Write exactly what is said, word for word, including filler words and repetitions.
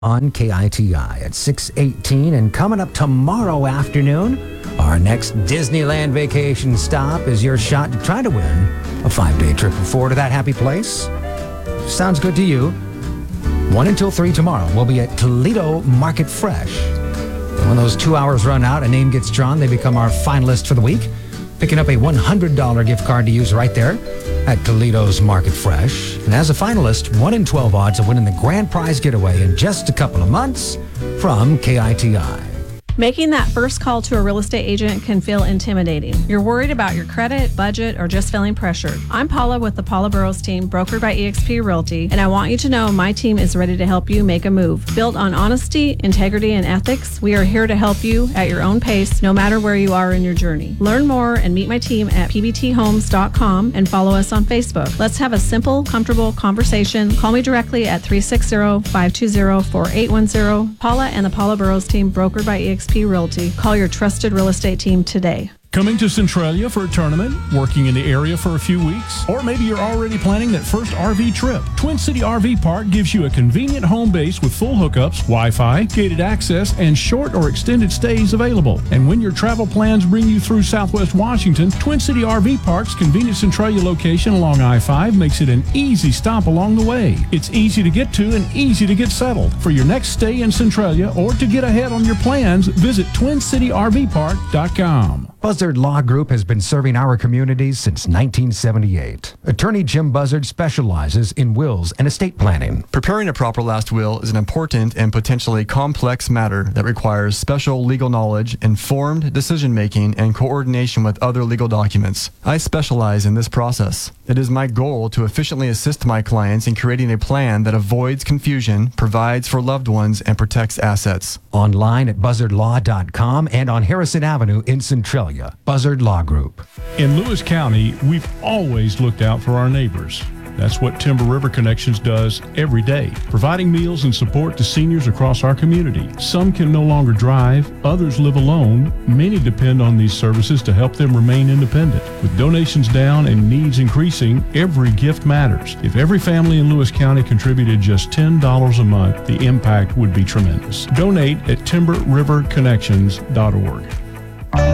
on K I T I at six eighteen. And coming up tomorrow afternoon, our next Disneyland vacation stop is your shot to try to win a five-day trip for four to that happy place. Sounds good to you? one until three tomorrow. We'll be at Toledo Market Fresh. When those two hours run out, a name gets drawn. They become our finalist for the week, picking up a one hundred dollars gift card to use right there at Toledo's Market Fresh. And as a finalist, one in twelve odds of winning the grand prize getaway in just a couple of months from K I T I. Making that first call to a real estate agent can feel intimidating. You're worried about your credit, budget, or just feeling pressured. I'm Paula with the Paula Burrows team, brokered by eXp Realty, and I want you to know my team is ready to help you make a move. Built on honesty, integrity, and ethics, we are here to help you at your own pace, no matter where you are in your journey. Learn more and meet my team at p b t homes dot com and follow us on Facebook. Let's have a simple, comfortable conversation. Call me directly at three six zero, five two zero, four eight one zero. Paula and the Paula Burrows team, brokered by eXp Realty. Call your trusted real estate team today. Coming to Centralia for a tournament, working in the area for a few weeks, or maybe you're already planning that first R V trip. Twin City R V Park gives you a convenient home base with full hookups, Wi-Fi, gated access, and short or extended stays available. And when your travel plans bring you through Southwest Washington, Twin City R V Park's convenient Centralia location along I five makes it an easy stop along the way. It's easy to get to and easy to get settled. For your next stay in Centralia or to get ahead on your plans, visit twin city r v park dot com. Buzzard Law Group has been serving our communities since nineteen seventy-eight. Attorney Jim Buzzard specializes in wills and estate planning. Preparing a proper last will is an important and potentially complex matter that requires special legal knowledge, informed decision-making, and coordination with other legal documents. I specialize in this process. It is my goal to efficiently assist my clients in creating a plan that avoids confusion, provides for loved ones, and protects assets. Online at buzzard law dot com and on Harrison Avenue in Centralia. Buzzard Law Group. In Lewis County, we've always looked out for our neighbors. That's what Timber River Connections does every day, providing meals and support to seniors across our community. Some can no longer drive, others live alone. Many depend on these services to help them remain independent. With donations down and needs increasing, every gift matters. If every family in Lewis County contributed just ten dollars a month, the impact would be tremendous. Donate at timber river connections dot org.